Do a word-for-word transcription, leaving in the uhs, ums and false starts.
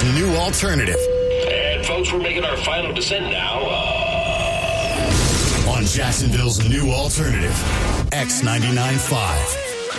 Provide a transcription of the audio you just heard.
new alternative. And folks, we're making our final descent now. Uh... On Jacksonville's new alternative, X ninety-nine point five.